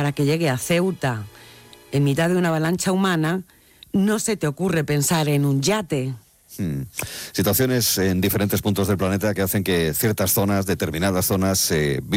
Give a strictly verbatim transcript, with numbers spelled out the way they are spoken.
para que llegue a Ceuta en mitad de una avalancha humana, no se te ocurre pensar en un yate. Hmm. Situaciones en diferentes puntos del planeta que hacen que ciertas zonas, determinadas zonas, se